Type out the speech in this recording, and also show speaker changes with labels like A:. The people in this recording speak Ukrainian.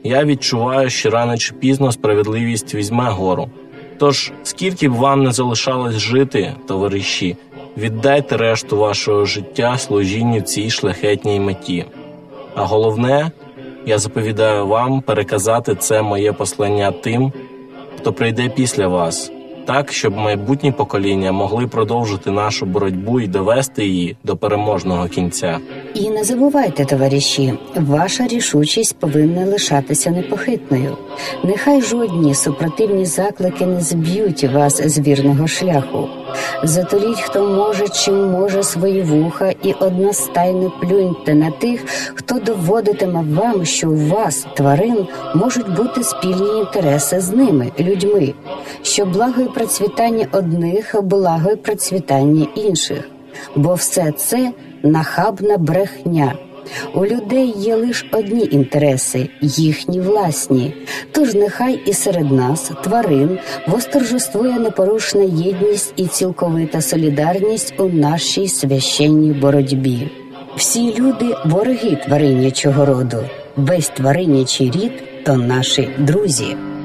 A: я відчуваю, що рано чи пізно справедливість візьме гору. Тож, скільки б вам не залишалось жити, товариші, віддайте решту вашого життя служінню цій шляхетній меті. А головне, я заповідаю вам переказати це моє послання тим, хто прийде після вас, так, щоб майбутні покоління могли продовжити нашу боротьбу і довести її до переможного кінця.
B: І не забувайте, товариші, ваша рішучість повинна лишатися непохитною. Нехай жодні супротивні заклики не зб'ють вас з вірного шляху. Затуліть, хто може, чим може, свої вуха, і одностайно плюньте на тих, хто доводитиме вам, що у вас, тварин, можуть бути спільні інтереси з ними, людьми, що благо і процвітання одних, благо і процвітання інших. Бо все це нахабна брехня. У людей є лише одні інтереси – їхні власні. Тож нехай і серед нас, тварин, восторжествує непорушна єдність і цілковита солідарність у нашій священній боротьбі. Всі люди – вороги тваринячого роду. Весь тваринячий рід – то наші друзі.